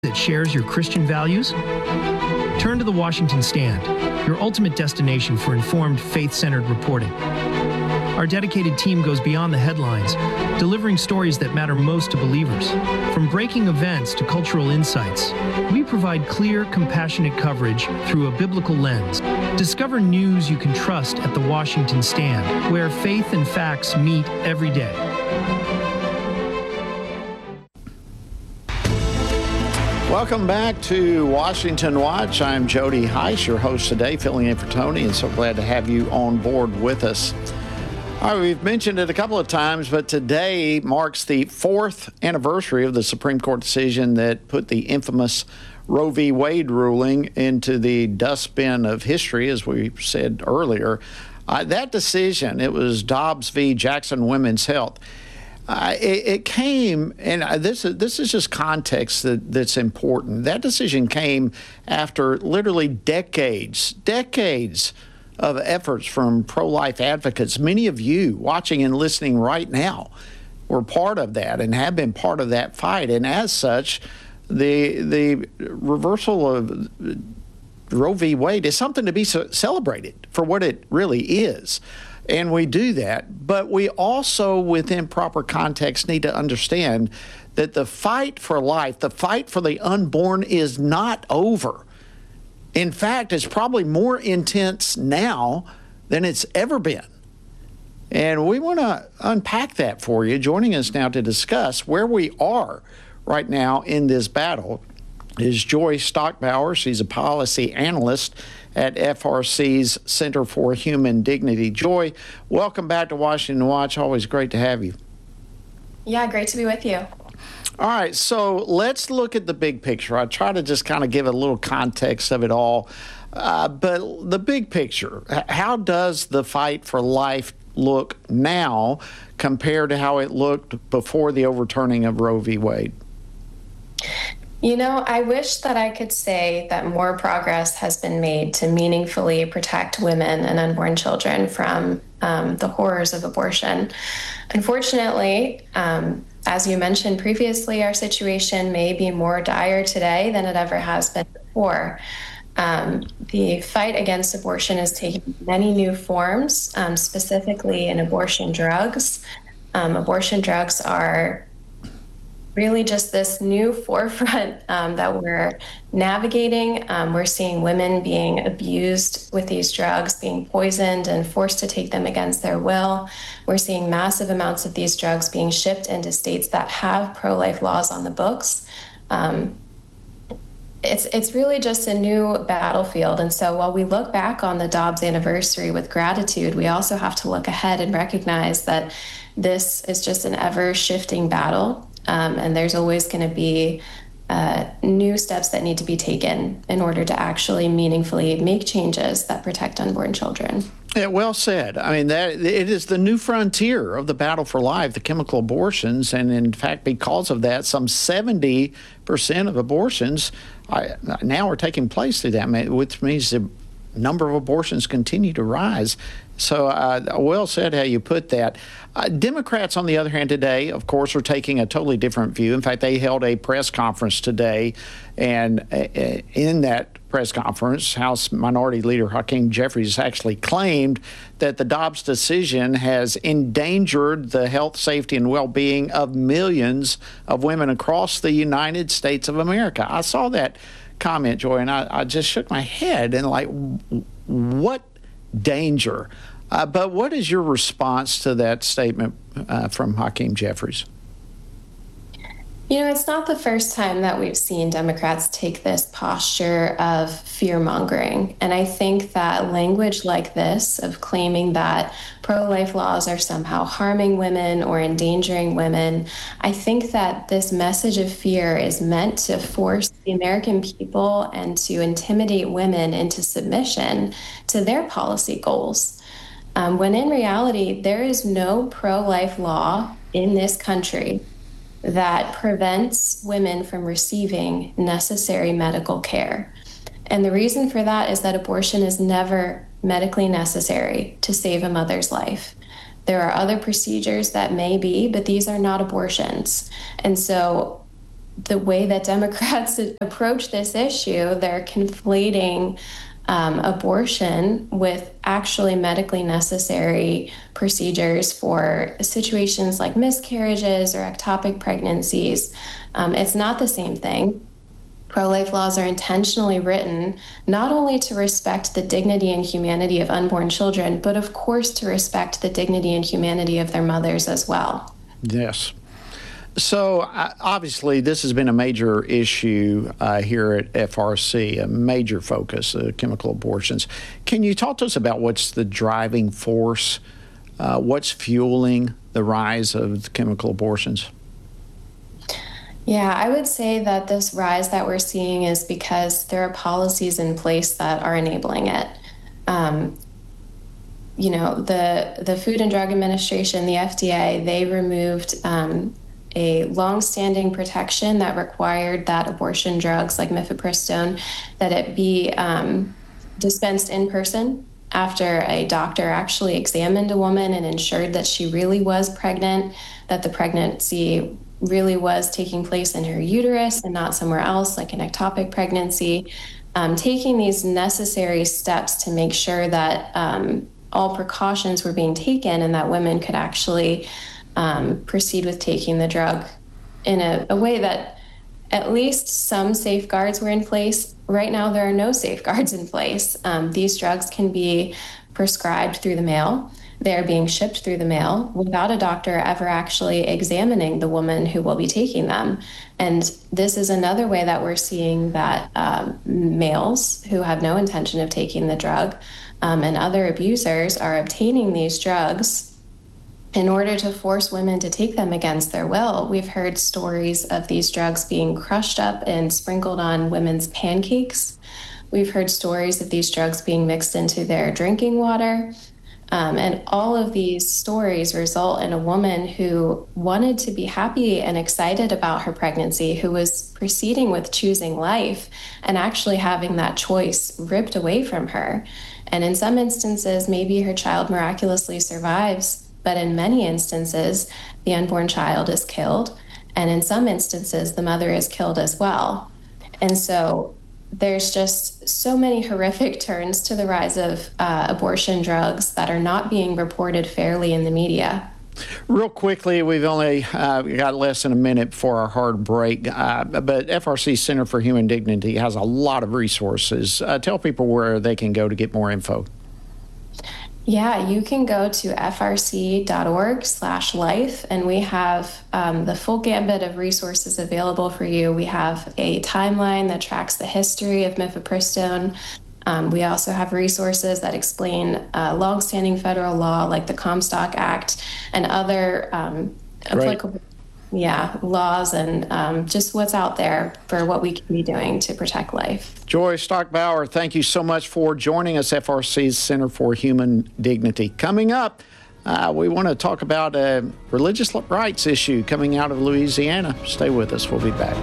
that shares your Christian values? Turn to the Washington Stand, your ultimate destination for informed, faith-centered reporting. Our dedicated team goes beyond the headlines, delivering stories that matter most to believers. From breaking events to cultural insights, we provide clear, compassionate coverage through a biblical lens. Discover news you can trust at the Washington Stand, where faith and facts meet every day. Welcome back to Washington Watch. I'm Jody Heiss, your host today, filling in for Tony, and so glad to have you on board with us. All right, we've mentioned it a couple of times, but today marks the 4th anniversary of the Supreme Court decision that put the infamous Roe v. Wade ruling into the dustbin of history, as we said earlier. That decision, it was Dobbs v. Jackson Women's Health. It came, and this is just context that's important. That decision came after literally decades of efforts from pro-life advocates. Many of you watching and listening right now were part of that and have been part of that fight. And as such, the reversal of Roe v. Wade is something to be celebrated for what it really is. And we do that, but we also, within proper context, need to understand that the fight for life, the fight for the unborn, is not over. In fact, it's probably more intense now than it's ever been. And we want to unpack that for you. Joining us now to discuss where we are right now in this battle is Joy Stockbauer. She's a policy analyst at FRC's Center for Human Dignity. Joy, welcome back to Washington Watch. Always great to have you. Yeah, great to be with you. All right, so let's look at the big picture. I try to just kind of give a little context of it all. But the big picture, how does the fight for life look now compared to how it looked before the overturning of Roe v. Wade? You know, I wish that I could say that more progress has been made to meaningfully protect women and unborn children from the horrors of abortion. Unfortunately, as you mentioned previously, our situation may be more dire today than it ever has been before. The fight against abortion is taking many new forms, specifically in abortion drugs. Abortion drugs are really just this new forefront that we're navigating. We're seeing women being abused with these drugs, being poisoned and forced to take them against their will. We're seeing massive amounts of these drugs being shipped into states that have pro-life laws on the books. It's really just a new battlefield. And so while we look back on the Dobbs anniversary with gratitude, we also have to look ahead and recognize that this is just an ever-shifting battle. And there's always going to be new steps that need to be taken in order to actually meaningfully make changes that protect unborn children. Yeah, well said. I mean, it is the new frontier of the battle for life, the chemical abortions. And in fact, because of that, some 70% of abortions now are taking place through that, which means the number of abortions continue to rise. So well said how you put that. Democrats, on the other hand, today, of course, are taking a totally different view. In fact, they held a press conference today, and in that press conference, House Minority Leader Hakeem Jeffries actually claimed that the Dobbs decision has endangered the health, safety, and well-being of millions of women across the United States of America. I saw that comment, Joy, and I just shook my head and like, what danger? But what is your response to that statement from Hakeem Jeffries? You know, it's not the first time that we've seen Democrats take this posture of fear-mongering. And I think that language like this, of claiming that pro-life laws are somehow harming women or endangering women, I think that this message of fear is meant to force the American people and to intimidate women into submission to their policy goals. When in reality, there is no pro-life law in this country that prevents women from receiving necessary medical care. And the reason for that is that abortion is never medically necessary to save a mother's life. There are other procedures that may be, but these are not abortions. And so the way that Democrats approach this issue, they're conflating abortion with actually medically necessary procedures for situations like miscarriages or ectopic pregnancies. It's not the same thing. Pro-life laws are intentionally written not only to respect the dignity and humanity of unborn children, but of course to respect the dignity and humanity of their mothers as well. Yes. So obviously this has been a major issue here at FRC, a major focus, chemical abortions. Can you talk to us about what's the driving force, what's fueling the rise of chemical abortions? Yeah, I would say that this rise that we're seeing is because there are policies in place that are enabling it. You know, the Food and Drug Administration, the FDA, they removed a long-standing protection that required that abortion drugs like mifepristone, that it be dispensed in person after a doctor actually examined a woman and ensured that she really was pregnant, that the pregnancy really was taking place in her uterus and not somewhere else, like an ectopic pregnancy. Taking these necessary steps to make sure that all precautions were being taken and that women could actually proceed with taking the drug in a way that at least some safeguards were in place. Right now, there are no safeguards in place. These drugs can be prescribed through the mail. They're being shipped through the mail without a doctor ever actually examining the woman who will be taking them. And this is another way that we're seeing that males who have no intention of taking the drug and other abusers are obtaining these drugs in order to force women to take them against their will. We've heard stories of these drugs being crushed up and sprinkled on women's pancakes. We've heard stories of these drugs being mixed into their drinking water. And all of these stories result in a woman who wanted to be happy and excited about her pregnancy, who was proceeding with choosing life and actually having that choice ripped away from her. And in some instances, maybe her child miraculously survives, but in many instances, the unborn child is killed. And in some instances, the mother is killed as well. And so there's just so many horrific turns to the rise of abortion drugs that are not being reported fairly in the media. Real quickly, we've only got less than a minute for our hard break, but FRC Center for Human Dignity has a lot of resources. Tell people where they can go to get more info. Yeah, you can go to frc.org/life, and we have the full gambit of resources available for you. We have a timeline that tracks the history of mifepristone. We also have resources that explain longstanding federal law like the Comstock Act and other applicable laws and just what's out there for what we can be doing to protect life. Joy Stockbauer, thank you so much for joining us, FRC's Center for Human Dignity. Coming up, we want to talk about a religious rights issue coming out of Louisiana. Stay with us. We'll be back.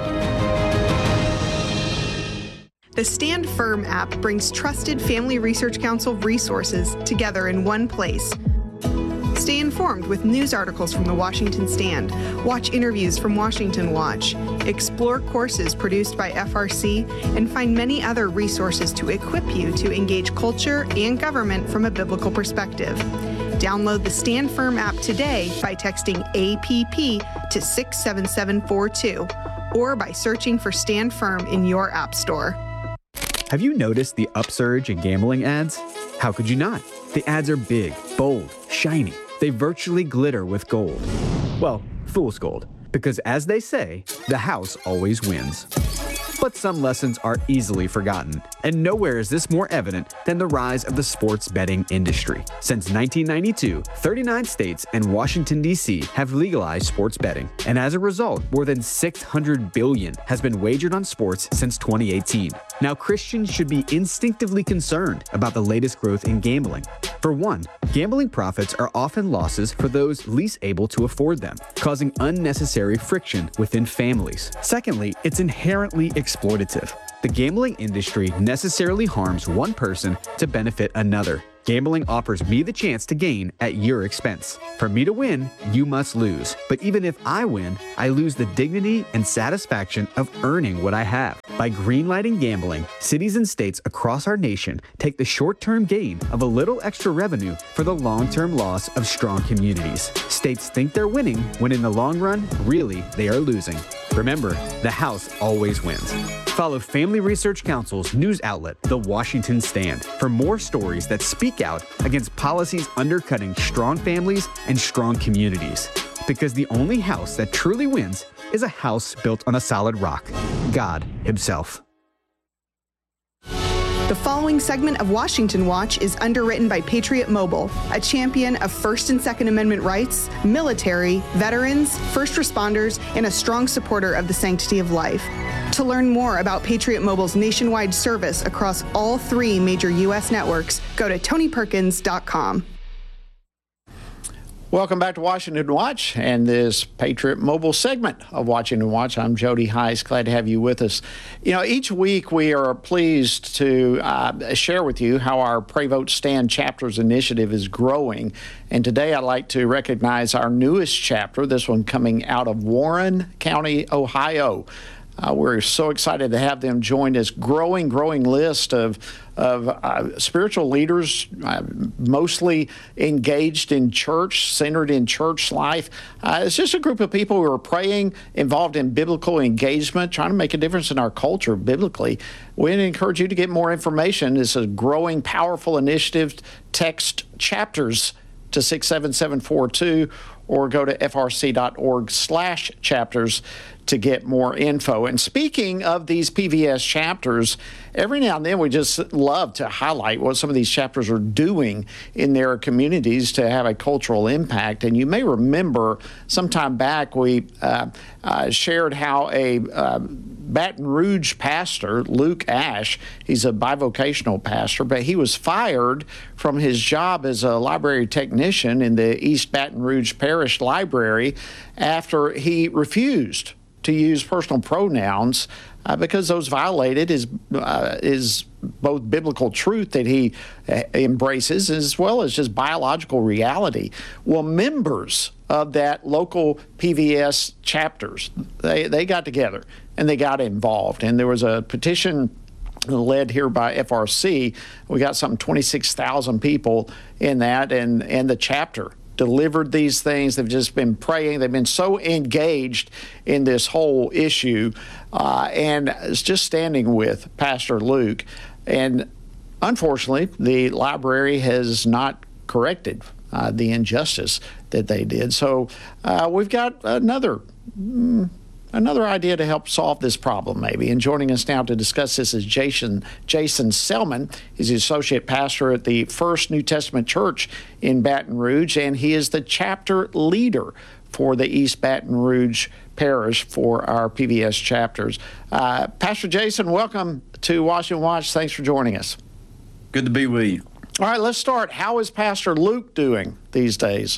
The Stand Firm app brings trusted Family Research Council resources together in one place. Stay informed with news articles from the Washington Stand, watch interviews from Washington Watch, explore courses produced by FRC, and find many other resources to equip you to engage culture and government from a biblical perspective. Download the Stand Firm app today by texting APP to 67742 or by searching for Stand Firm in your app store. Have you noticed the upsurge in gambling ads? How could you not? The ads are big, bold, shiny. They virtually glitter with gold. Well, fool's gold, because as they say, the house always wins. But some lessons are easily forgotten, and nowhere is this more evident than the rise of the sports betting industry. Since 1992, 39 states and Washington, D.C. have legalized sports betting, and as a result, more than $600 billion has been wagered on sports since 2018. Now, Christians should be instinctively concerned about the latest growth in gambling. For one, gambling profits are often losses for those least able to afford them, causing unnecessary friction within families. Secondly, it's inherently exploitative. The gambling industry necessarily harms one person to benefit another. Gambling offers me the chance to gain at your expense. For me to win, you must lose. But even if I win, I lose the dignity and satisfaction of earning what I have. By greenlighting gambling, cities and states across our nation take the short-term gain of a little extra revenue for the long-term loss of strong communities. States think they're winning when in the long run, really, they are losing. Remember, the house always wins. Follow Family Research Council's news outlet, The Washington Stand, for more stories that speak out against policies undercutting strong families and strong communities. Because the only house that truly wins is a house built on a solid rock, God Himself. The following segment of Washington Watch is underwritten by Patriot Mobile, a champion of First and Second Amendment rights, military, veterans, first responders, and a strong supporter of the sanctity of life. To learn more about Patriot Mobile's nationwide service across all 3 major U.S. networks, go to TonyPerkins.com. Welcome back to Washington Watch and this Patriot Mobile segment of Washington Watch. I'm Jody Heiss. Glad to have you with us. You know, each week we are pleased to share with you how our Pray Vote Stand Chapters initiative is growing. And today I'd like to recognize our newest chapter, this one coming out of Warren County, Ohio. We're so excited to have them join this growing list of spiritual leaders, mostly engaged in church, centered in church life. It's just a group of people who are praying, involved in biblical engagement, trying to make a difference in our culture biblically. We encourage you to get more information. It's a growing, powerful initiative. Text chapters to 67742 or go to frc.org/chapters to get more info. And speaking of these PVS chapters, every now and then we just love to highlight what some of these chapters are doing in their communities to have a cultural impact. And you may remember sometime back we shared how a Baton Rouge pastor, Luke Ash, he's a bivocational pastor, but he was fired from his job as a library technician in the East Baton Rouge Parish Library after he refused to use personal pronouns because those violated is both biblical truth that he embraces as well as just biological reality. Well, members of that local PVS chapters, they got together and they got involved. And there was a petition led here by FRC. We got some 26,000 people in that, and the chapter delivered these things. They've just been praying. They've been so engaged in this whole issue, and it's just standing with Pastor Luke. And unfortunately, the library has not corrected the injustice that they did. So we've got another idea to help solve this problem, maybe. And joining us now to discuss this is Jason Selman. He's the associate pastor at the First New Testament Church in Baton Rouge, and he is the chapter leader for the East Baton Rouge Parish for our PVS chapters. Pastor Jason, welcome to Washington Watch. Thanks for joining us. Good to be with you. All right, let's start. How is Pastor Luke doing these days?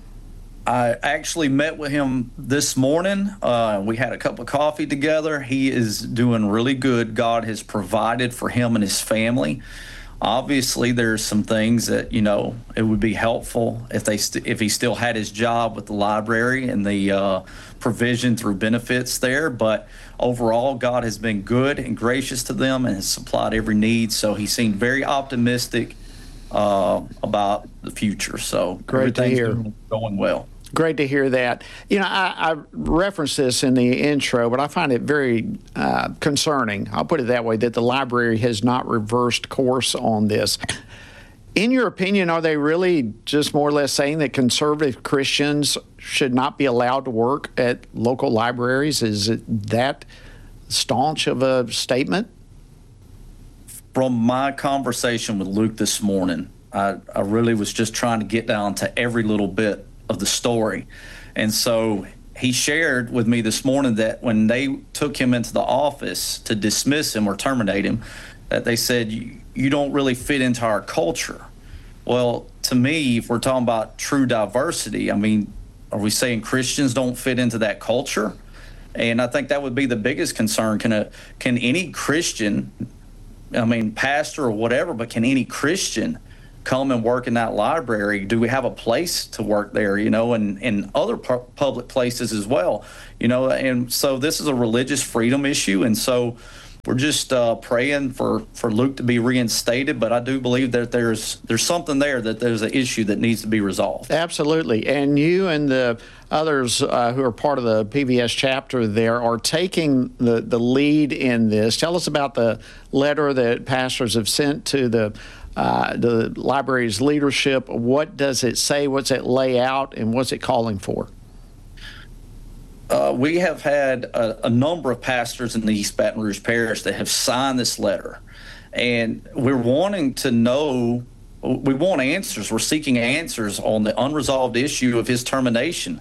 I actually met with him this morning. We had a cup of coffee together. He is doing really good. God has provided for him and his family. Obviously, there's some things that, it would be helpful if he still had his job with the library and the provision through benefits there. But overall, God has been good and gracious to them and has supplied every need. So he seemed very optimistic about the future. So great to hear. Going well. Great to hear that. I referenced this in the intro, but I find it very concerning, I'll put it that way, that the library has not reversed course on this. In your opinion, are they really just more or less saying that conservative Christians should not be allowed to work at local libraries? Is it that staunch of a statement? From my conversation with Luke this morning, I really was just trying to get down to every little bit of the story. And so he shared with me this morning that when they took him into the office to dismiss him or terminate him, that they said, you don't really fit into our culture. Well, to me, if we're talking about true diversity, are we saying Christians don't fit into that culture? And I think that would be the biggest concern. Can any Christian, pastor or whatever, but can any Christian come and work in that library? Do we have a place to work there, and other public places as well, and so this is a religious freedom issue. And so we're just praying for Luke to be reinstated, but I do believe that there's something there, that there's an issue that needs to be resolved. Absolutely. And you and the others who are part of the PVS chapter there are taking the lead in this. Tell us about the letter that pastors have sent to the library's leadership. What does it say? What's it lay out? And what's it calling for? We have had a number of pastors in the East Baton Rouge Parish that have signed this letter, and we're wanting to know. We want answers. We're seeking answers on the unresolved issue of his termination.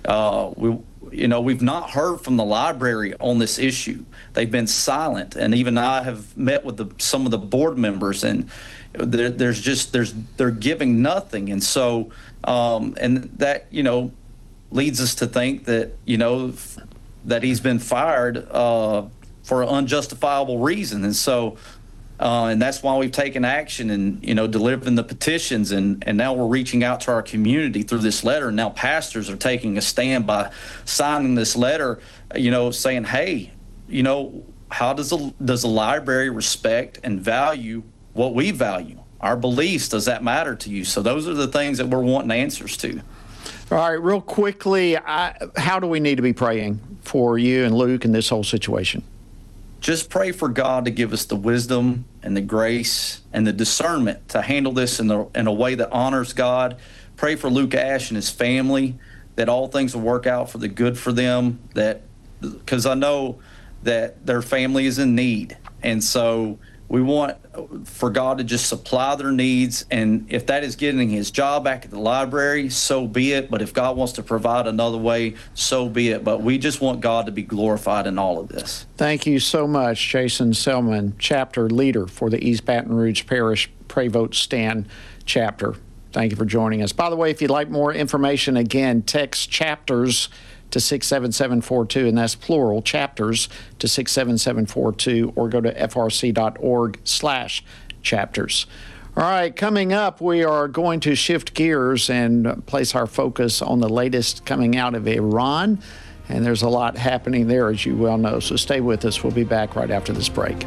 We've not heard from the library on this issue. They've been silent, and even I have met with some of the board members, and they're giving nothing, and so and that leads us to think that that he's been fired for an unjustifiable reason, and so and that's why we've taken action and delivering the petitions, and now we're reaching out to our community through this letter. And now pastors are taking a stand by signing this letter, saying, hey, how does the library respect and value what we value, our beliefs? Does that matter to you? So those are the things that we're wanting answers to. All right, real quickly, how do we need to be praying for you and Luke in this whole situation? Just pray for God to give us the wisdom and the grace and the discernment to handle this in a way that honors God. Pray for Luke Ash and his family, that all things will work out for the good for them, because I know that their family is in need. And so we want for God to just supply their needs, and if that is getting his job back at the library, so be it. But if God wants to provide another way, so be it. But we just want God to be glorified in all of this. Thank you so much, Jason Selman, chapter leader for the East Baton Rouge Parish Pray Vote Stand chapter. Thank you for joining us. By the way, if you'd like more information, again, text chapters to 67742, and that's plural, chapters to 67742, or go to frc.org/chapters. All right, coming up, we are going to shift gears and place our focus on the latest coming out of Iran, and there's a lot happening there, as you well know, so stay with us. We'll be back right after this break.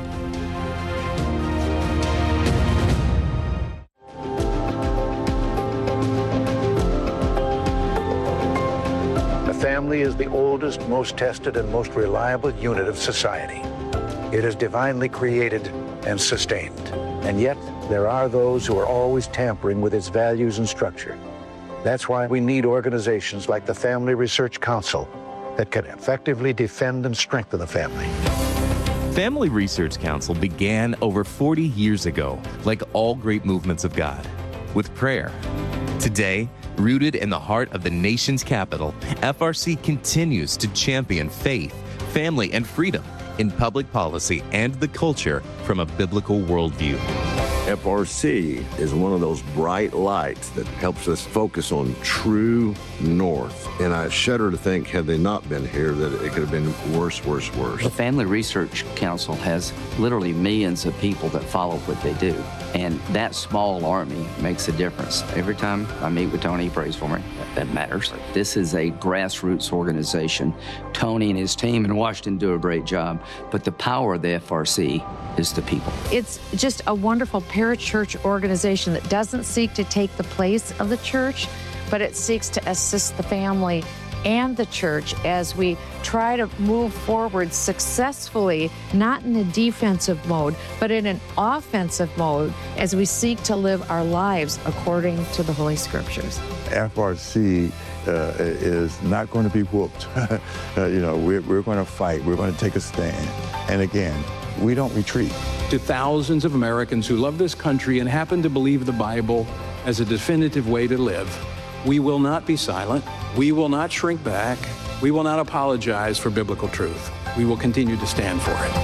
Family is the oldest, most tested, and most reliable unit of society. It is divinely created and sustained. And yet, there are those who are always tampering with its values and structure. That's why we need organizations like the Family Research Council that can effectively defend and strengthen the family. Family Research Council began over 40 years ago, like all great movements of God, with prayer. Today, rooted in the heart of the nation's capital, FRC continues to champion faith, family, and freedom in public policy and the culture from a biblical worldview. FRC is one of those bright lights that helps us focus on true north. And I shudder to think, had they not been here, that it could have been worse. The Family Research Council has literally millions of people that follow what they do. And that small army makes a difference. Every time I meet with Tony, he prays for me. That matters. This is a grassroots organization. Tony and his team in Washington do a great job, but the power of the FRC is the people. It's just a wonderful parachurch organization that doesn't seek to take the place of the church, but it seeks to assist the family and the church as we try to move forward successfully, not in a defensive mode, but in an offensive mode as we seek to live our lives according to the Holy Scriptures. FRC is not going to be whooped. We're going to fight. We're going to take a stand. And again, we don't retreat. To thousands of Americans who love this country and happen to believe the Bible as a definitive way to live, we will not be silent. We will not shrink back. We will not apologize for biblical truth. We will continue to stand for it.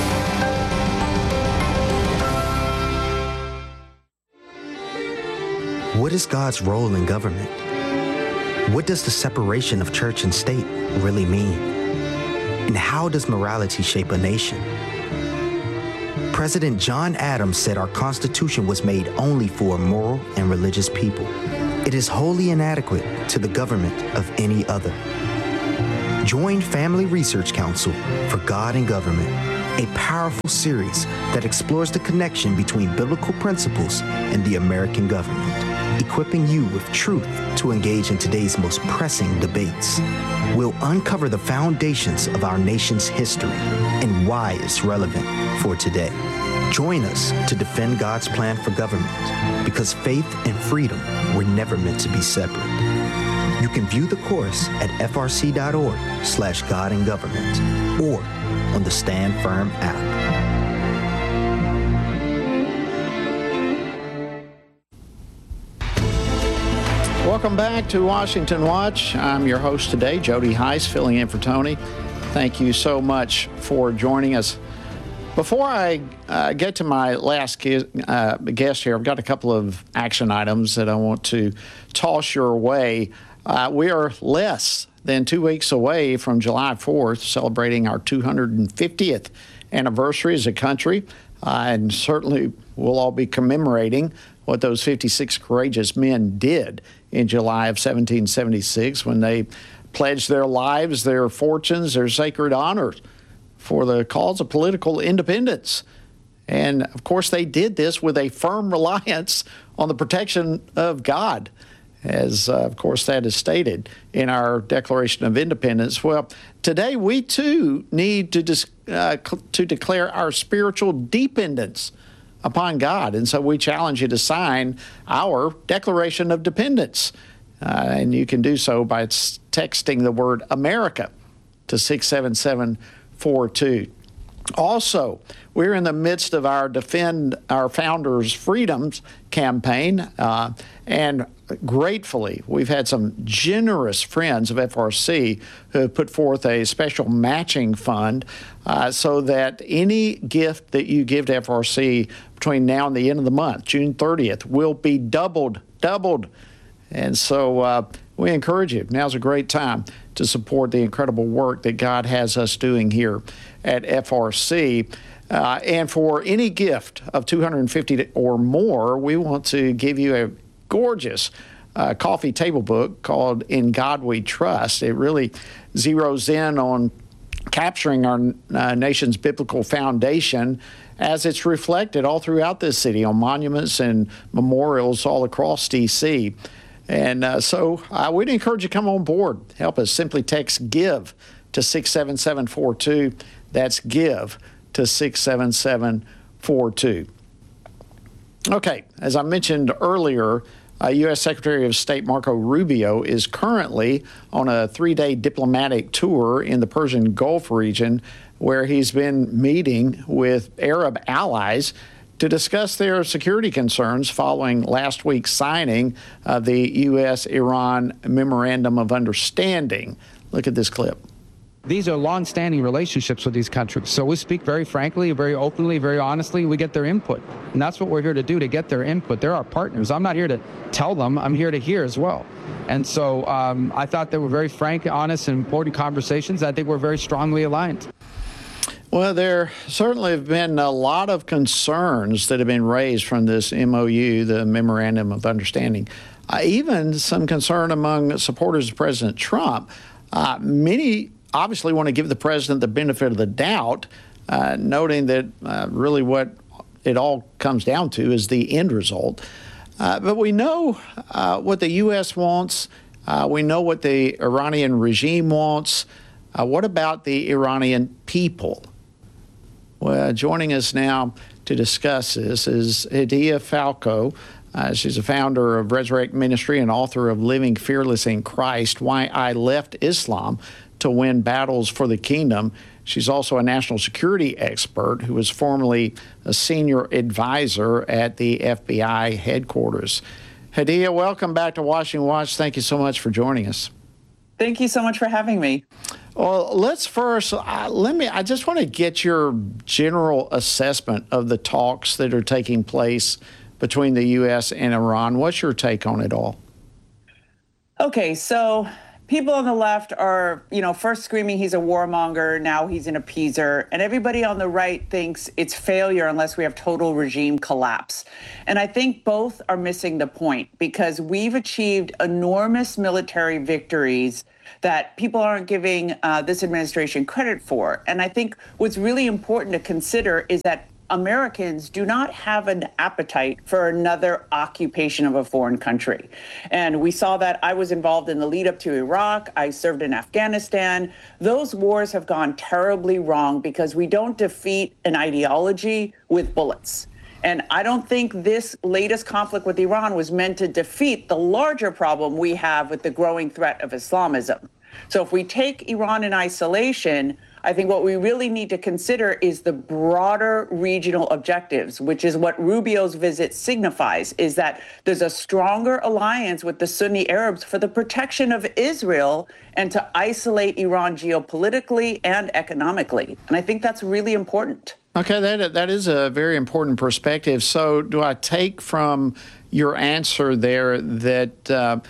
What is God's role in government? What does the separation of church and state really mean? And how does morality shape a nation? President John Adams said our Constitution was made only for a moral and religious people. It is wholly inadequate to the government of any other. Join Family Research Council for God and Government, a powerful series that explores the connection between biblical principles and the American government, equipping you with truth to engage in today's most pressing debates. We'll uncover the foundations of our nation's history and why it's relevant for today. Join us to defend God's plan for government, because faith and freedom were never meant to be separate. You can view the course at frc.org/God and Government or on the Stand Firm app. Welcome back to Washington Watch. I'm your host today, Jody Heiss, filling in for Tony. Thank you so much for joining us. Before I get to my last guest here, I've got a couple of action items that I want to toss your way. We are less than 2 weeks away from July 4th, celebrating our 250th anniversary as a country, and certainly we'll all be commemorating what those 56 courageous men did in July of 1776 when they pledged their lives, their fortunes, their sacred honors for the cause of political independence. And, of course, they did this with a firm reliance on the protection of God, as, of course, that is stated in our Declaration of Independence. Well, today we, too, need to declare our spiritual dependence upon God. And so we challenge you to sign our Declaration of Dependence. And you can do so by texting the word America to 67742. Also, we're in the midst of our Defend Our Founders' Freedoms campaign, and gratefully, we've had some generous friends of FRC who have put forth a special matching fund so that any gift that you give to FRC between now and the end of the month, June 30th, will be doubled. And so we encourage you. Now's a great time to support the incredible work that God has us doing here at FRC. And for any gift of $250 or more, we want to give you a gorgeous coffee table book called In God We Trust. It really zeroes in on capturing our nation's biblical foundation as it's reflected all throughout this city on monuments and memorials all across D.C. And so we'd encourage you to come on board. Help us. Simply text GIVE to 67742. That's GIVE to 67742. Okay, as I mentioned earlier, U.S. Secretary of State Marco Rubio is currently on a 3-day diplomatic tour in the Persian Gulf region, where he's been meeting with Arab allies to discuss their security concerns following last week's signing of the U.S.-Iran Memorandum of Understanding. Look at this clip. These are long-standing relationships with these countries. So we speak very frankly, very openly, very honestly. We get their input. And that's what we're here to do, to get their input. They're our partners. I'm not here to tell them. I'm here to hear as well. And so I thought they were very frank, honest, and important conversations. I think we're very strongly aligned. Well, there certainly have been a lot of concerns that have been raised from this MOU, the Memorandum of Understanding. Even some concern among supporters of President Trump. Many obviously want to give the president the benefit of the doubt, noting that really what it all comes down to is the end result. But we know what the U.S. wants. We know what the Iranian regime wants. What about the Iranian people? Well, joining us now to discuss this is Hadiya Falco. She's a founder of Resurrect Ministry and author of Living Fearless in Christ, Why I Left Islam to Win Battles for the Kingdom. She's also a national security expert who was formerly a senior advisor at the FBI headquarters. Hadiya, welcome back to Washington Watch. Thank you so much for joining us. Thank you so much for having me. Well, let's first, I just want to get your general assessment of the talks that are taking place between the U.S. and Iran. What's your take on it all? Okay, so people on the left are, first screaming he's a warmonger, now he's an appeaser, and everybody on the right thinks it's failure unless we have total regime collapse. And I think both are missing the point, because we've achieved enormous military victories that people aren't giving this administration credit for. And I think what's really important to consider is that Americans do not have an appetite for another occupation of a foreign country. And we saw that. I was involved in the lead up to Iraq. I served in Afghanistan. Those wars have gone terribly wrong because we don't defeat an ideology with bullets. And I don't think this latest conflict with Iran was meant to defeat the larger problem we have with the growing threat of Islamism. So if we take Iran in isolation, I think what we really need to consider is the broader regional objectives, which is what Rubio's visit signifies, is that there's a stronger alliance with the Sunni Arabs for the protection of Israel and to isolate Iran geopolitically and economically. And I think that's really important. Okay, that is a very important perspective. So do I take from your answer there that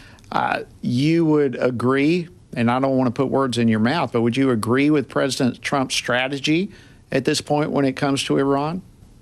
you would agree, and I don't want to put words in your mouth, but would you agree with President Trump's strategy at this point when it comes to Iran?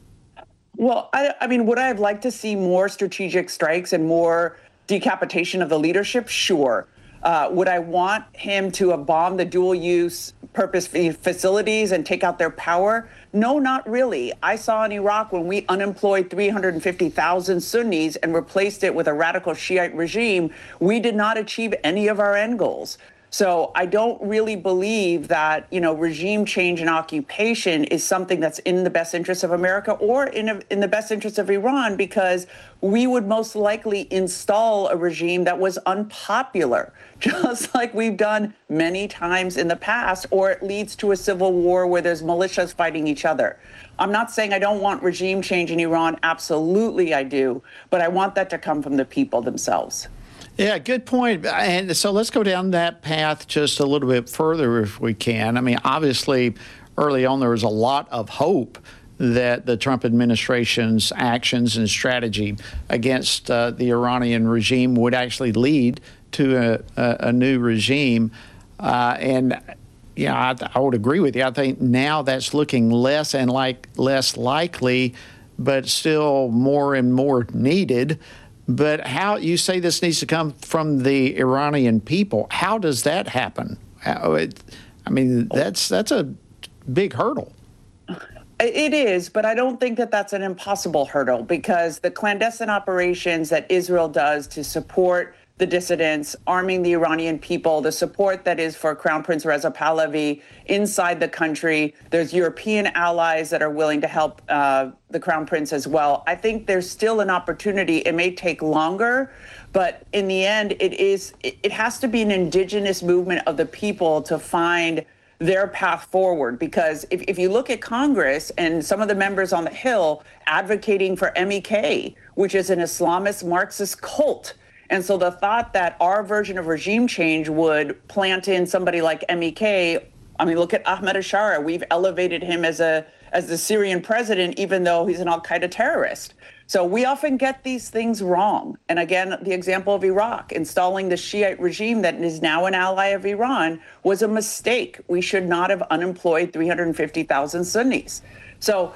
Well, I mean, would I have liked to see more strategic strikes and more decapitation of the leadership? Sure. Would I want him to bomb the dual-use purpose facilities and take out their power? No, not really. I saw in Iraq when we unemployed 350,000 Sunnis and replaced it with a radical Shiite regime, we did not achieve any of our end goals. So I don't really believe that, regime change and occupation is something that's in the best interest of America or in the best interest of Iran, because we would most likely install a regime that was unpopular, just like we've done many times in the past, or it leads to a civil war where there's militias fighting each other. I'm not saying I don't want regime change in Iran. Absolutely, I do. But I want that to come from the people themselves. Yeah, good point. And so let's go down that path just a little bit further if we can. I mean, obviously, early on, there was a lot of hope that the Trump administration's actions and strategy against the Iranian regime would actually lead to a new regime. I would agree with you. I think now that's looking less and less likely, but still more and more needed. But how you say this needs to come from the Iranian people? How does that happen? That's a big hurdle. It is, but I don't think that that's an impossible hurdle, because the clandestine operations that Israel does to support the dissidents, arming the Iranian people, the support that is for Crown Prince Reza Pahlavi inside the country. There's European allies that are willing to help the Crown Prince as well. I think there's still an opportunity. It may take longer, but in the end, it has to be an indigenous movement of the people to find their path forward. Because if you look at Congress and some of the members on the Hill advocating for MEK, which is an Islamist Marxist cult, and so the thought that our version of regime change would plant in somebody like MEK, look at Ahmed Ashara. We've elevated him as the Syrian president, even though he's an al-Qaeda terrorist. So we often get these things wrong. And again, the example of Iraq, installing the Shiite regime that is now an ally of Iran, was a mistake. We should not have unemployed 350,000 Sunnis. So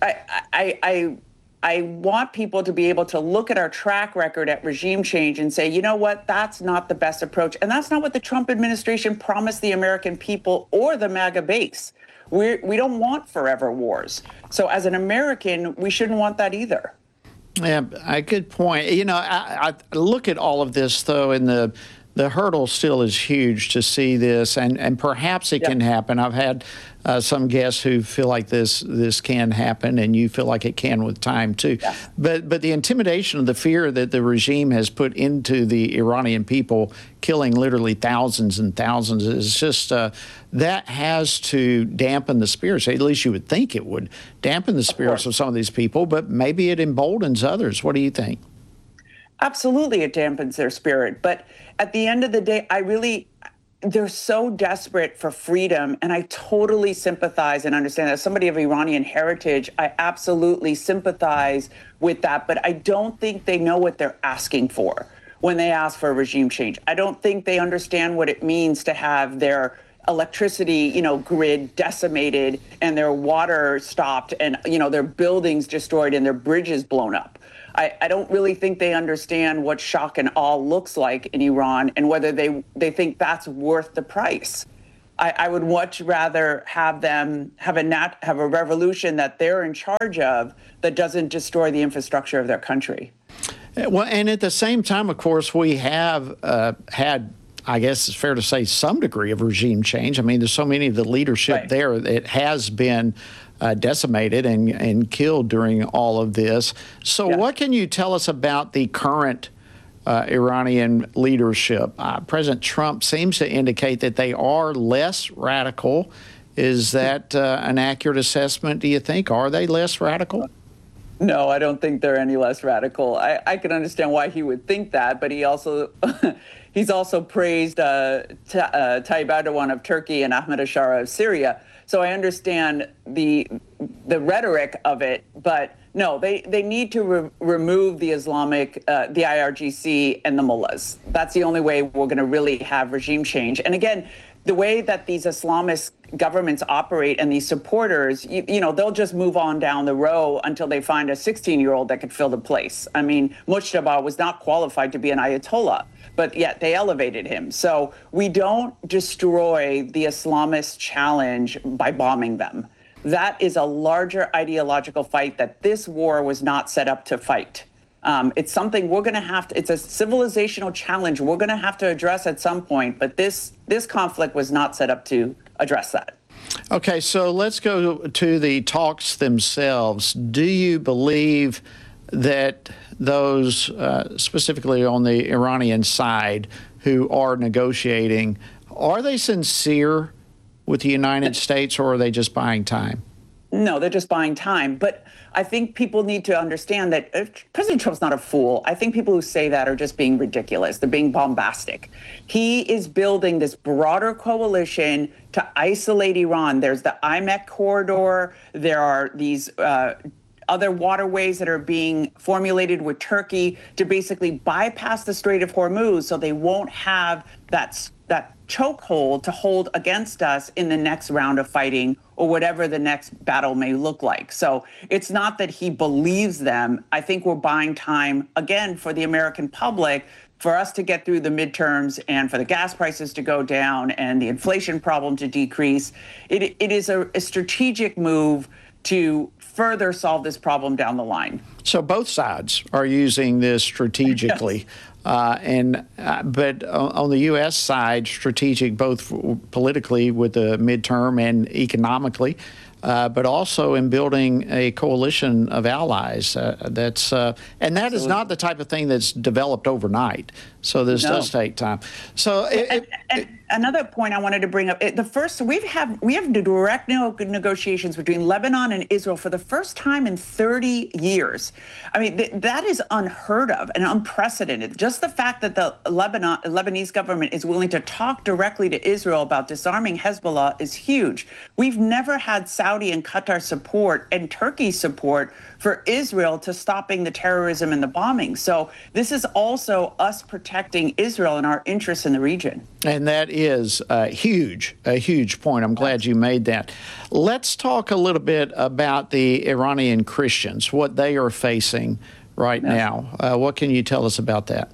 I want people to be able to look at our track record at regime change and say, you know what, that's not the best approach. And that's not what the Trump administration promised the American people or the MAGA base. We don't want forever wars. So as an American, we shouldn't want that either. Yeah, a good point. I look at all of this, though, and the hurdle still is huge to see this, and perhaps it can happen. I've had some guests who feel like this can happen, and you feel like it can with time too. Yeah. But the intimidation of the fear that the regime has put into the Iranian people, killing literally thousands and thousands, is just that has to dampen the spirits. At least you would think it would dampen the spirits of some of these people, but maybe it emboldens others. What do you think? Absolutely, it dampens their spirit. But at the end of the day, they're so desperate for freedom, and I totally sympathize and understand that. As somebody of Iranian heritage, I absolutely sympathize with that, but I don't think they know what they're asking for. when they ask for a regime change. I don't think they understand what it means to have their electricity, grid decimated and their water stopped and, their buildings destroyed and their bridges blown up. I don't really think they understand what shock and awe looks like in Iran and whether they think that's worth the price. I would much rather have them have a revolution that they're in charge of that doesn't destroy the infrastructure of their country. Well, and at the same time, of course, we have had, I guess it's fair to say, some degree of regime change. I mean, there's so many of the leadership there. It has been decimated and killed during all of this. So what can you tell us about the current Iranian leadership? President Trump seems to indicate that they are less radical. Is that an accurate assessment, do you think? Are they less radical? No, I don't think they're any less radical. I can understand why he would think that, but he also he's also praised Tayyip Erdogan of Turkey and Ahmed al-Shara of Syria. So I understand the rhetoric of it, but no, they need to remove the Islamic, the IRGC and the mullahs. That's the only way we're going to really have regime change. And again, the way that these Islamist governments operate and these supporters, they'll just move on down the row until they find a 16-year-old that could fill the place. I mean, Mujtaba was not qualified to be an Ayatollah, but yet they elevated him. So we don't destroy the Islamist challenge by bombing them. That is a larger ideological fight that this war was not set up to fight. It's something we're going to have to, it's a civilizational challenge we're going to have to address at some point, but this conflict was not set up to address that. Okay, so let's go to the talks themselves. Do you believe that those, specifically on the Iranian side, who are negotiating, are they sincere with the United States, or are they just buying time? No, they're just buying time. But I think people need to understand that President Trump's not a fool. I think people who say that are just being ridiculous. They're being bombastic. He is building this broader coalition to isolate Iran. There's the IMEC corridor. There are these other waterways that are being formulated with Turkey to basically bypass the Strait of Hormuz so they won't have that chokehold to hold against us in the next round of fighting or whatever the next battle may look like. So it's not that he believes them. I think we're buying time, again, for the American public, for us to get through the midterms and for the gas prices to go down and the inflation problem to decrease. It is a strategic move to further solve this problem down the line. So both sides are using this strategically. Yes. But on the U.S. side, strategic both politically with the midterm and economically, but also in building a coalition of allies. And that is not the type of thing that's developed overnight. So this does take time. So another point I wanted to bring up: we have direct negotiations between Lebanon and Israel for the first time in 30 years. I mean, that is unheard of and unprecedented. Just the fact that the Lebanese government is willing to talk directly to Israel about disarming Hezbollah is huge. We've never had Saudi and Qatar support and Turkey support for Israel to stopping the terrorism and the bombing. So this is also us protecting Israel and our interests in the region. And that is a huge point. I'm glad you made that. Let's talk a little bit about the Iranian Christians, what they are facing right now. What can you tell us about that?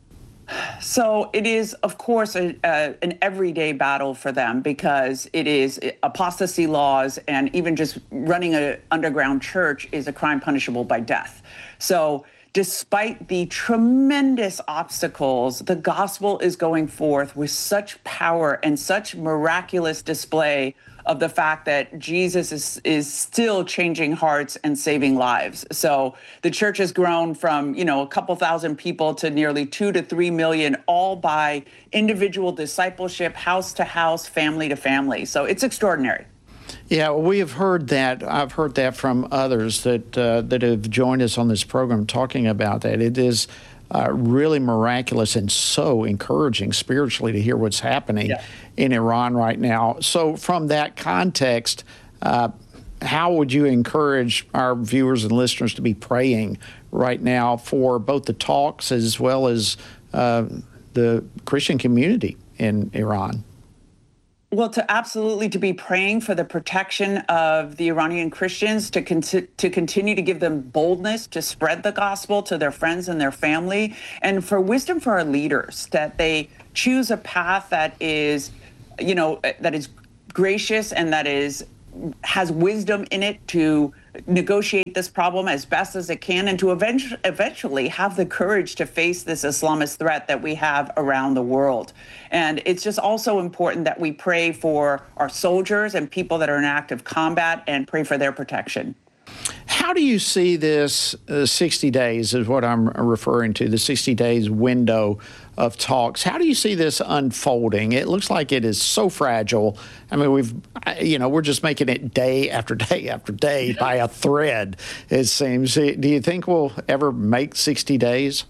So it is, of course, an everyday battle for them because it is apostasy laws, and even just running an underground church is a crime punishable by death. So despite the tremendous obstacles, the gospel is going forth with such power and such miraculous display of the fact that Jesus is still changing hearts and saving lives. So the church has grown from, a couple thousand people to nearly 2 to 3 million, all by individual discipleship, house to house, family to family. So it's extraordinary. Yeah, well, we have heard that. I've heard that from others that have joined us on this program talking about that. It is really miraculous and so encouraging spiritually to hear what's happening in Iran right now. So from that context, how would you encourage our viewers and listeners to be praying right now for both the talks as well as the Christian community in Iran? Well, to be praying for the protection of the Iranian Christians, to continue to give them boldness to spread the gospel to their friends and their family, and for wisdom for our leaders, that they choose a path that is, that is gracious and that has wisdom in it to negotiate this problem as best as it can, and to eventually have the courage to face this Islamist threat that we have around the world. And it's just also important that we pray for our soldiers and people that are in active combat and pray for their protection. How do you see this 60 days is what I'm referring to, the 60 days window of talks? How do you see this unfolding? It looks like it is so fragile. I mean, we're just making it day after day after day by a thread, it seems. Do you think we'll ever make 60 days?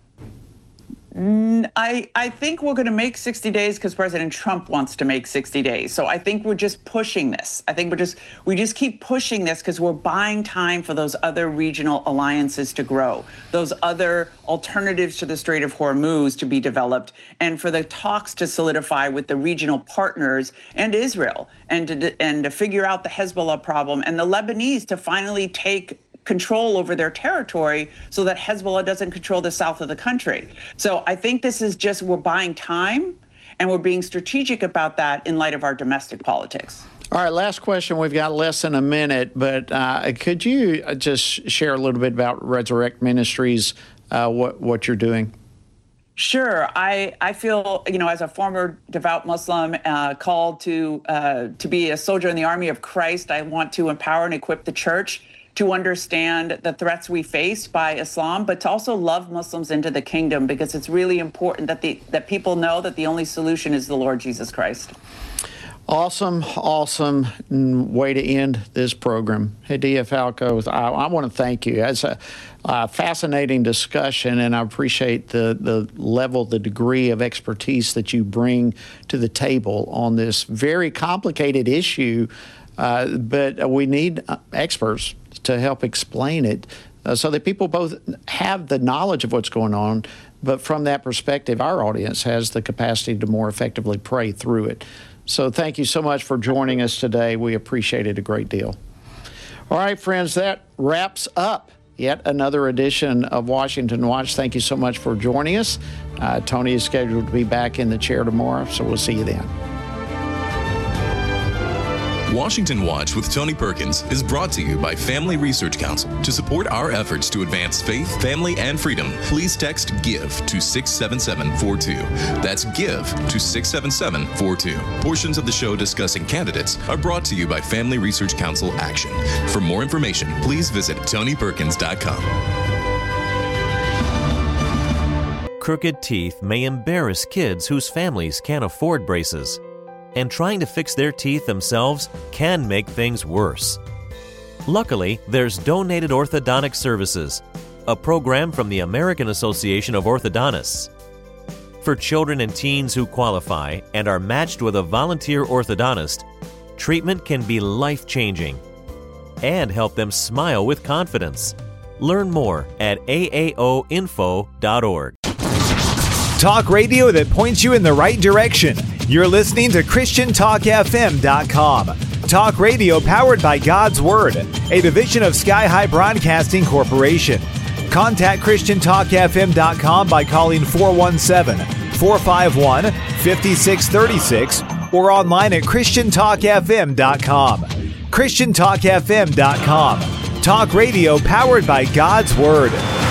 I think we're going to make 60 days because President Trump wants to make 60 days. So I think we're just pushing this. I think we just keep pushing this because we're buying time for those other regional alliances to grow, those other alternatives to the Strait of Hormuz to be developed, and for the talks to solidify with the regional partners and Israel, and to figure out the Hezbollah problem, and the Lebanese to finally take control over their territory so that Hezbollah doesn't control the south of the country. So I think this is just, we're buying time, and we're being strategic about that in light of our domestic politics. All right, last question. We've got less than a minute, but could you just share a little bit about Resurrect Ministries, what you're doing? Sure. I feel, as a former devout Muslim called to be a soldier in the army of Christ, I want to empower and equip the church to understand the threats we face by Islam, but to also love Muslims into the kingdom, because it's really important that people know that the only solution is the Lord Jesus Christ. Awesome way to end this program. Hadiya Falco, I want to thank you. It's a fascinating discussion, and I appreciate the level, the degree of expertise that you bring to the table on this very complicated issue, but we need experts to help explain it so that people both have the knowledge of what's going on, but from that perspective, our audience has the capacity to more effectively pray through it. So thank you so much for joining us today. We appreciate it a great deal. All right, friends, that wraps up yet another edition of Washington Watch. Thank you so much for joining us. Tony is scheduled to be back in the chair tomorrow, so we'll see you then. Washington Watch with Tony Perkins is brought to you by Family Research Council. To support our efforts to advance faith, family, and freedom, please text GIVE to 67742. That's GIVE to 67742. Portions of the show discussing candidates are brought to you by Family Research Council Action. For more information, please visit TonyPerkins.com. Crooked teeth may embarrass kids whose families can't afford braces, and trying to fix their teeth themselves can make things worse. Luckily, there's Donated Orthodontic Services, a program from the American Association of Orthodontists. For children and teens who qualify and are matched with a volunteer orthodontist, treatment can be life-changing and help them smile with confidence. Learn more at aaoinfo.org. Talk radio that points you in the right direction. You're listening to ChristianTalkFM.com. Talk radio powered by God's Word, a division of Sky High Broadcasting Corporation. Contact ChristianTalkFM.com by calling 417-451-5636 or online at ChristianTalkFM.com. ChristianTalkFM.com. Talk radio powered by God's Word.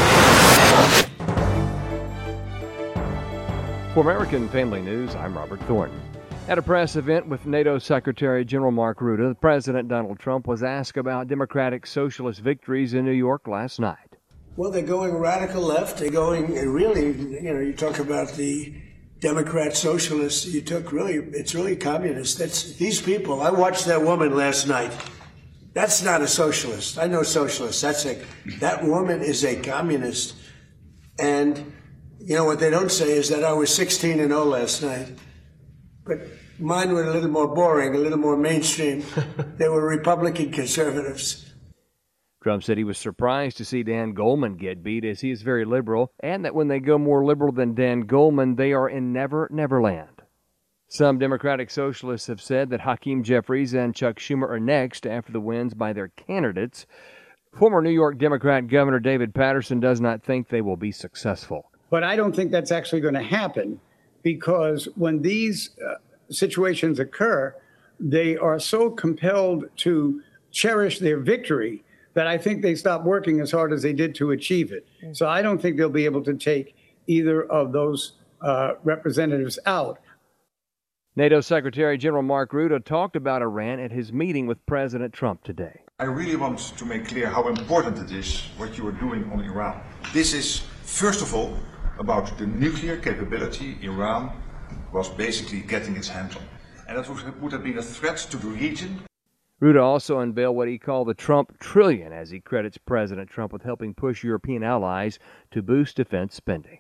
For American Family News, I'm Robert Thornton. At a press event with NATO Secretary General Mark Rutte, President Donald Trump was asked about Democratic Socialist victories in New York last night. Well, they're going radical left. They're going really, you talk about the Democrat Socialists. It's really communist. These people. I watched that woman last night. That's not a socialist. I know socialists. That woman is a communist. And what they don't say is that I was 16-0 last night. But mine were a little more boring, a little more mainstream. They were Republican conservatives. Trump said he was surprised to see Dan Goldman get beat, as he is very liberal, and that when they go more liberal than Dan Goldman, they are in Neverland. Some Democratic socialists have said that Hakeem Jeffries and Chuck Schumer are next after the wins by their candidates. Former New York Democrat Governor David Paterson does not think they will be successful. But I don't think that's actually going to happen, because when these situations occur, they are so compelled to cherish their victory that I think they stop working as hard as they did to achieve it. So I don't think they'll be able to take either of those representatives out. NATO Secretary General Mark Rutte talked about Iran at his meeting with President Trump today. I really want to make clear how important it is what you are doing on Iran. This is, first of all, about the nuclear capability Iran was basically getting its hands on. And that would have been a threat to the region. Rutte also unveiled what he called the Trump Trillion, as he credits President Trump with helping push European allies to boost defense spending.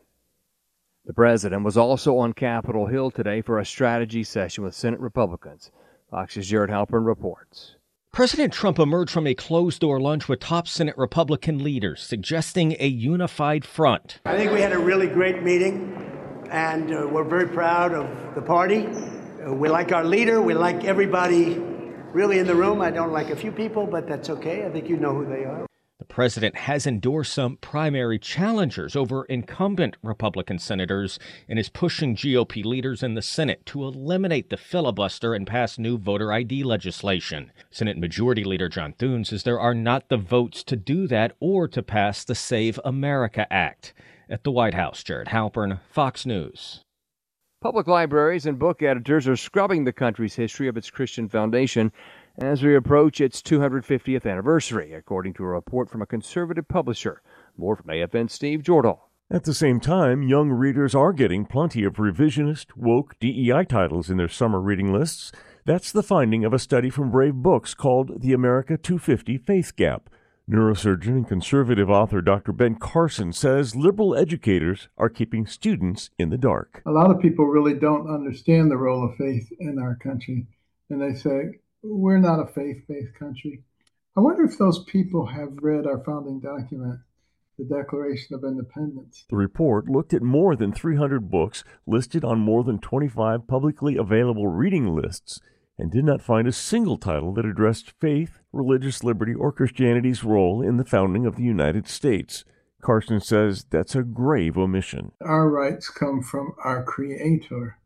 The president was also on Capitol Hill today for a strategy session with Senate Republicans. Fox's Jared Halpern reports. President Trump emerged from a closed-door lunch with top Senate Republican leaders, suggesting a unified front. I think we had a really great meeting, and we're very proud of the party. We like our leader. We like everybody really in the room. I don't like a few people, but that's okay. I think you know who they are. The president has endorsed some primary challengers over incumbent Republican senators and is pushing GOP leaders in the Senate to eliminate the filibuster and pass new voter ID legislation. Senate Majority Leader John Thune says there are not the votes to do that or to pass the Save America Act. At the White House, Jared Halpern, Fox News. Public libraries and book editors are scrubbing the country's history of its Christian foundation as we approach its 250th anniversary, according to a report from a conservative publisher. More from AFN's Steve Jordahl. At the same time, young readers are getting plenty of revisionist, woke DEI titles in their summer reading lists. That's the finding of a study from Brave Books called The America 250 Faith Gap. Neurosurgeon and conservative author Dr. Ben Carson says liberal educators are keeping students in the dark. A lot of people really don't understand the role of faith in our country, and they say, we're not a faith-based country. I wonder if those people have read our founding document, the Declaration of Independence. The report looked at more than 300 books listed on more than 25 publicly available reading lists and did not find a single title that addressed faith, religious liberty, or Christianity's role in the founding of the United States. Carson says that's a grave omission. Our rights come from our Creator.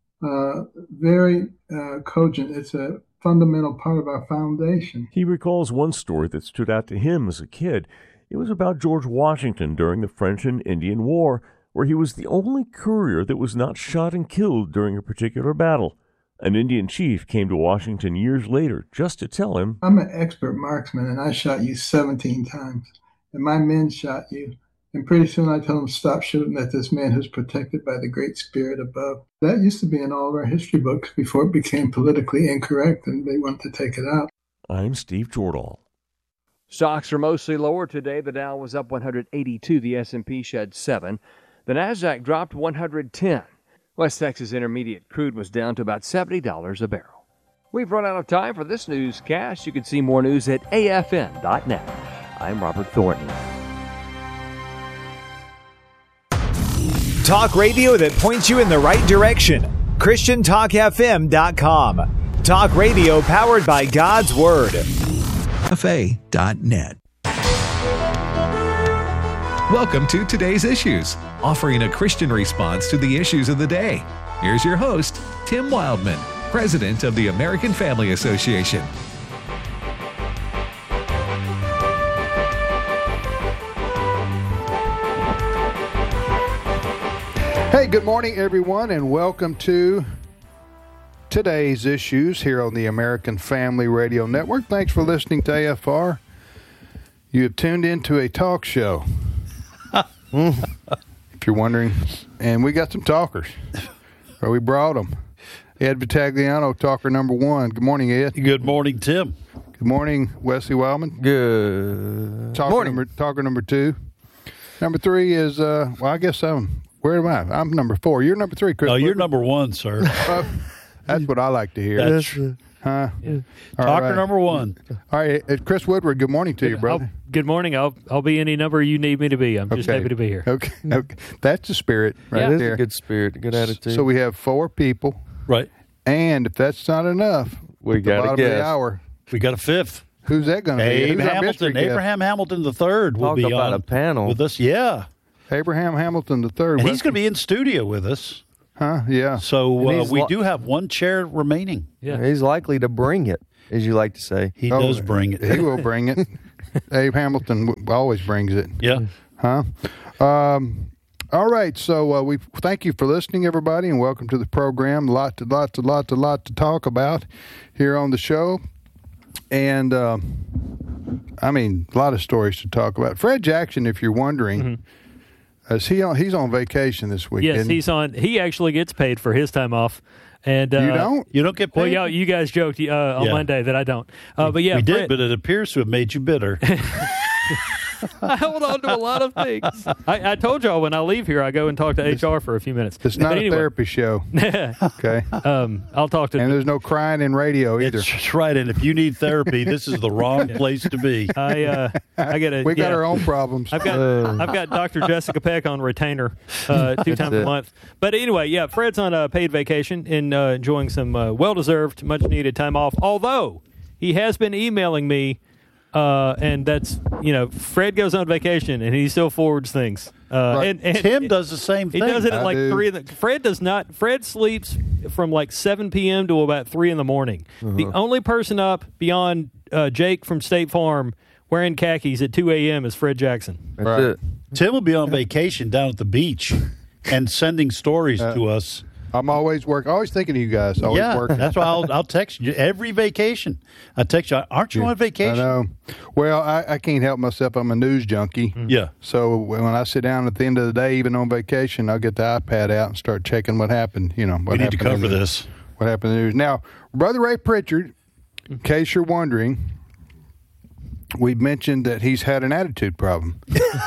Very cogent. It's a fundamental part of our foundation. He recalls one story that stood out to him as a kid. It was about George Washington during the French and Indian War, where he was the only courier that was not shot and killed during a particular battle. An Indian chief came to Washington years later just to tell him, I'm an expert marksman, and I shot you 17 times, and my men shot you. And pretty soon I told them, stop shooting at this man who's protected by the Great Spirit above. That used to be in all of our history books before it became politically incorrect and they wanted to take it out. I'm Steve Jordahl. Stocks are mostly lower today. The Dow was up 182. The S&P shed 7. The Nasdaq dropped 110. West Texas Intermediate crude was down to about $70 a barrel. We've run out of time for this newscast. You can see more news at afn.net. I'm Robert Thornton. Talk radio that points you in the right direction. ChristianTalkFM.com. Talk radio powered by God's Word. FA.net. Welcome to Today's Issues, offering a Christian response to the issues of the day. Here's your host, Tim Wildman, President of the American Family Association. Hey, good morning, everyone, and welcome to Today's Issues here on the American Family Radio Network. Thanks for listening to AFR. You have tuned into a talk show. If you're wondering, and we got some talkers, or we brought them. Ed Vitagliano, talker number 1. Good morning, Ed. Good morning, Tim. Good morning, Wesley Wildman. Good morning. Talker number 2. Number 3 is, I guess where am I? I'm number 4. You're number 3, Chris. No, you're number 1, sir. That's what I like to hear. Talker number 1. All right, Chris Woodward, good morning to you, brother. good morning. I'll be any number you need me to be. I'm just happy to be here. Okay. That's the spirit right there. A good spirit, good attitude. So we have 4 people. Right. And if that's not enough, we got to guess. The hour. We got a 5th. Who's that going to be? Abraham Hamilton III will be on a panel with us. Yeah. Abraham Hamilton III. And he's going to be in studio with us. Huh? Yeah. So we do have 1 chair remaining. Yeah. He's likely to bring it, as you like to say. He does bring it. He will bring it. Abe Hamilton always brings it. Yeah. Huh? All right. So we thank you for listening, everybody, and welcome to the program. A lot to talk about here on the show. And, I mean, a lot of stories to talk about. Fred Jackson, if you're wondering, he's on vacation this week. Yes, he's on. He actually gets paid for his time off. And you don't? You don't get paid? Well, yeah, you guys joked on Monday that I don't. But yeah, we did, but it appears to have made you bitter. I hold on to a lot of things. I told y'all when I leave here, I go and talk to HR for a few minutes. It's not a therapy show. Okay. I'll talk to. And there's no crying in radio either. That's right. And if you need therapy, this is the wrong place to be. I got We got our own problems. I've got Dr. Jessica Peck on retainer 2 times a month. But anyway, yeah, Fred's on a paid vacation and enjoying some well-deserved, much-needed time off. Although he has been emailing me. And that's, Fred goes on vacation and he still forwards things. And Tim does the same thing. He does it at 3 Fred does not. Fred sleeps from 7 p.m. to about 3 in the morning. The only person up beyond Jake from State Farm wearing khakis at 2 a.m. is Fred Jackson. That's it. Tim will be on vacation down at the beach and sending stories to us. I'm always working. Always thinking of you guys. Always working. That's why I'll text you every vacation. I text you, aren't you on vacation? I know. Well, I can't help myself. I'm a news junkie. Yeah. So when I sit down at the end of the day, even on vacation, I'll get the iPad out and start checking what happened. We need to cover this. What happened in the news. Now, Brother Ray Pritchard, in case you're wondering, we've mentioned that he's had an attitude problem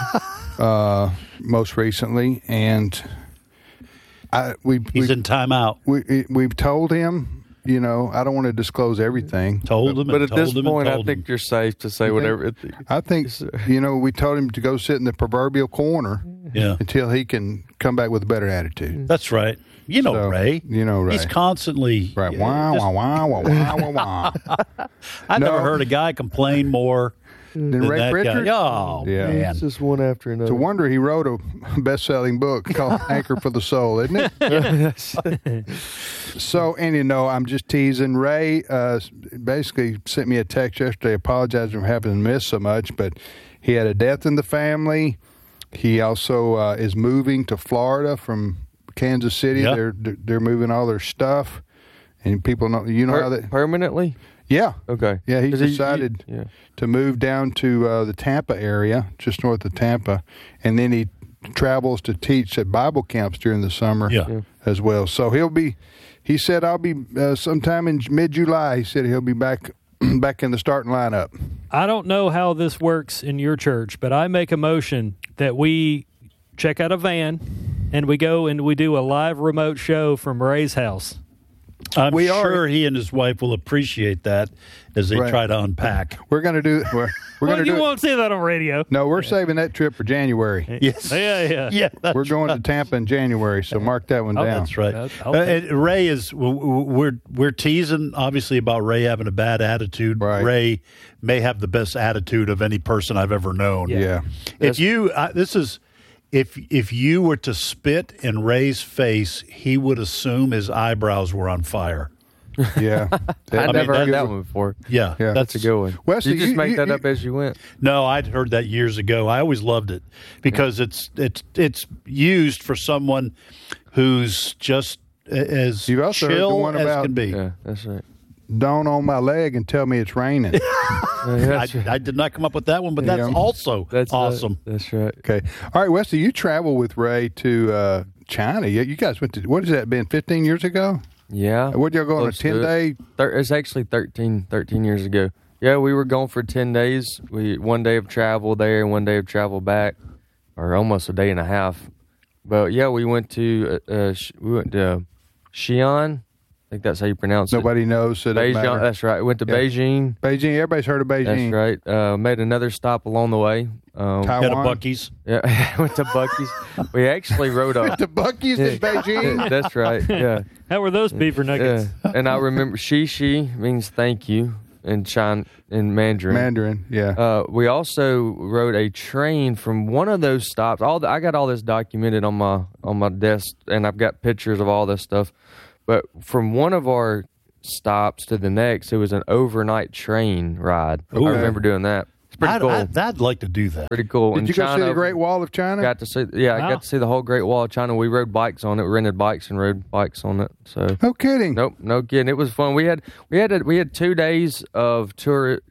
most recently, and he's in timeout. We've told him, I don't want to disclose everything. But at this point, I think you're safe to say whatever. I think, we told him to go sit in the proverbial corner until he can come back with a better attitude. That's right. Ray. Ray. He's constantly. Right. Wah, wah, wah, wah, wah, wah, wah. I never heard a guy complain more than Ray Pritchard? Oh, man. It's just one after another. It's a wonder he wrote a best-selling book called Anchor for the Soul, isn't it? So, and I'm just teasing. Ray basically sent me a text yesterday apologizing for having to miss so much, but he had a death in the family. He also is moving to Florida from Kansas City. Yep. They're moving all their stuff, and people know how that permanently. Yeah. Okay. Yeah, he decided to move down to the Tampa area, just north of Tampa, and then he travels to teach at Bible camps during the summer as well. So he said, I'll be sometime in mid-July. He said he'll be back in the starting lineup. I don't know how this works in your church, but I make a motion that we check out a van and we go and we do a live remote show from Ray's house. I'm sure he and his wife will appreciate that as they try to unpack. We're going to do. You won't see that on radio. No, we're saving that trip for January. Yes. Yeah. We're going to Tampa in January, so mark that one down. That's right. Ray is. We're teasing obviously about Ray having a bad attitude. Right. Ray may have the best attitude of any person I've ever known. Yeah. If you were to spit in Ray's face, he would assume his eyebrows were on fire. Yeah. I'd never heard that one before. Yeah. That's a good one. Wesley, Did you just make that up as you went? No, I'd heard that years ago. I always loved it because it's used for someone who's just as You've also heard the chill one as about- can be. Yeah, that's right. Dawn on my leg and tell me it's raining. I did not come up with that one, but that's also awesome. That's right. Okay. All right, Wesley, you travel with Ray to China. You guys went to, what has that been, 15 years ago? Yeah. Where'd y'all go on a 10-day? It's actually 13 years ago. Yeah, we were gone for 10 days. One day of travel there, one day of travel back, or almost a day and a half. But yeah, we went to Xi'an, think that's how you pronounce Nobody knows. So Beijing. That's right. Went to Beijing. Beijing. Everybody's heard of Beijing. That's right. Made another stop along the way. Taiwan. Had a Buc-ee's. Yeah, went to Buc-ee's. We actually rode a... Went to Buc-ee's in Beijing. That's right, yeah. How were those beaver nuggets? Yeah. And I remember Xi means thank you in Mandarin. Mandarin, yeah. We also rode a train from one of those stops. I got all this documented on my desk, and I've got pictures of all this stuff. But from one of our stops to the next, it was an overnight train ride. Ooh. I remember doing that. It's pretty cool. I'd like to do that. Pretty cool. Did you go see the Great Wall of China? Got to see. Yeah, I got to see the whole Great Wall of China. We rode bikes on it. We rented bikes and rode bikes on it. So no kidding. Nope, no kidding. It was fun. We had 2 days of tourist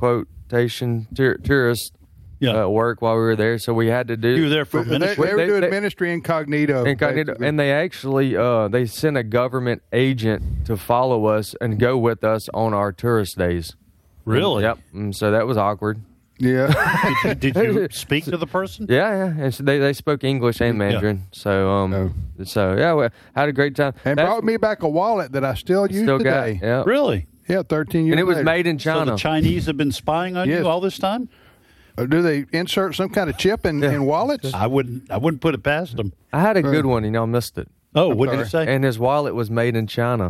work while we were there. So we had to do. You were there for ministry. They were doing ministry incognito. And they actually they sent a government agent to follow us and go with us on our tourist days. Really? Yep. So that was awkward. Yeah. Did you speak to the person? Yeah. And so they spoke English and Mandarin. Yeah. So we had a great time. And brought me back a wallet that I still use today. Yeah. Really? Yeah, 13 years. And it was later. made in China. So the Chinese have been spying on you all this time? Do they insert some kind of chip in wallets? I wouldn't put it past them. I had a good one, I missed it. Oh, what did it say? And his wallet was made in China.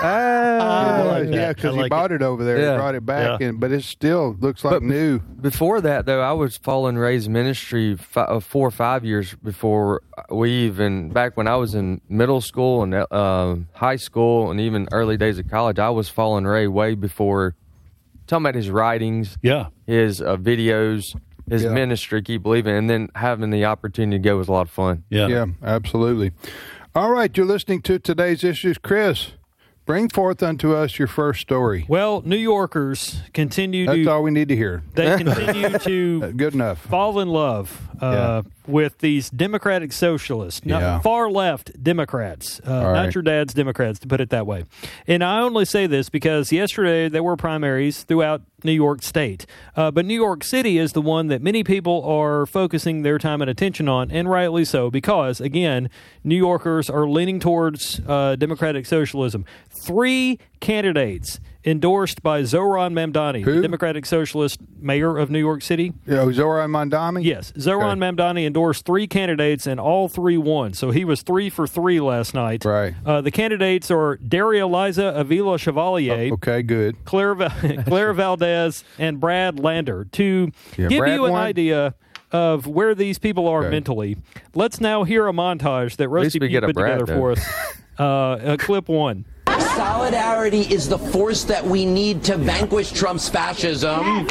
Yeah, because he bought it over there. Yeah. He brought it back, but it still looks like new. Before that, though, I was Fall and Raised ministry 4 or 5 years before back when I was in middle school and high school and even early days of college, I was Fall and Ray way before. Talking about his writings, his videos, his ministry, keep believing, and then having the opportunity to go was a lot of fun. Yeah, absolutely. All right, you're listening to Today's Issues. Chris, bring forth unto us your first story. Well, New Yorkers continue That's all we need to hear. They continue to good enough fall in love with these Democratic socialists, far left Democrats, not your dad's Democrats, to put it that way. And I only say this because yesterday there were primaries throughout New York State. But New York City is the one that many people are focusing their time and attention on, and rightly so, because, again, New Yorkers are leaning towards Democratic socialism. 3 candidates endorsed by Zohran Mamdani, the Democratic Socialist mayor of New York City. Zohran Mamdani? Yes. Zohran Mamdani endorsed 3 candidates, and all 3 won. So he was 3 for 3 last night. Right. The candidates are Daria Liza Avila Chevalier. Okay, good. Claire Valdez and Brad Lander. To give you an idea of where these people are mentally, let's now hear a montage that Rusty Pete put together for us. Clip 1. Solidarity is the force that we need to vanquish Trump's fascism,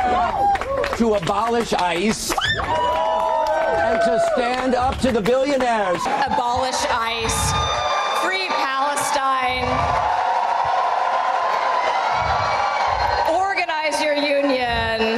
to abolish ICE, and to stand up to the billionaires. Abolish ICE. Free Palestine. Organize your union.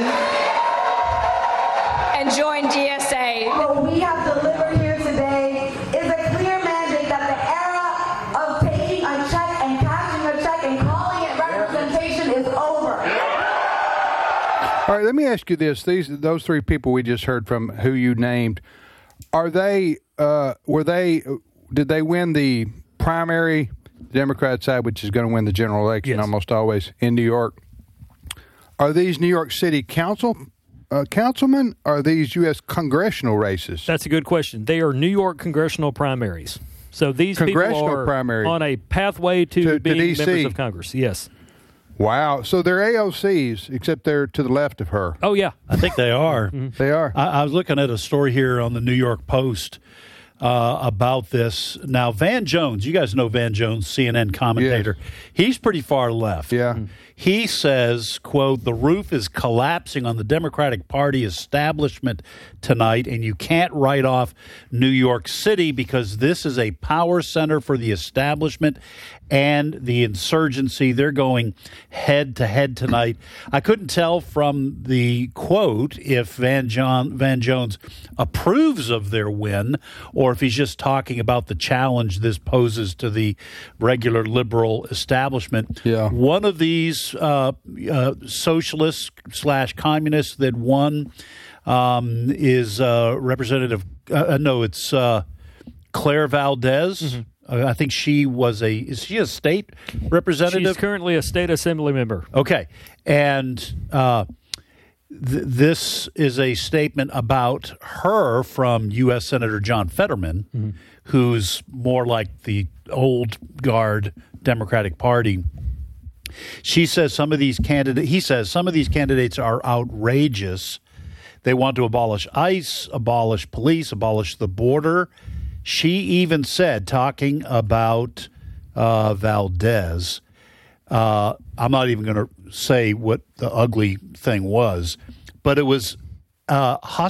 And join DSA. What we have delivered here today is a clear mandate that the era of taking a check and cashing a check and calling it representation is over. All right, let me ask you this: those 3 people we just heard from, who you named, are they? Did they win the primary Democrat side, which is going to win the general election almost always in New York? Are these New York City councilmen? Are these U.S. congressional races? That's a good question. They are New York congressional primaries. So these people are on a pathway to being DC. members of Congress. Yes. Wow. So they're AOCs, except they're to the left of her. Oh, yeah. I think they are. They are. I was looking at a story here on the New York Post about this. Now, Van Jones, you guys know Van Jones, CNN commentator. Yes. He's pretty far left. Yeah. He says, quote, "The roof is collapsing on the Democratic Party establishment tonight, and you can't write off New York City because this is a power center for the establishment and the insurgency. They're going head to head tonight." I couldn't tell from the quote if Van Jones approves of their win or if he's just talking about the challenge this poses to the regular liberal establishment. Yeah. One of these socialists / communists that won is Representative. It's Claire Valdez. I think she was is she a state representative? She's currently a state assembly member. Okay. And this is a statement about her from U.S. Senator John Fetterman, who's more like the old guard Democratic Party. He says some of these candidates are outrageous. They want to abolish ICE, abolish police, abolish the border. She even said, talking about Valdez, I'm not even going to say what the ugly thing was, but it was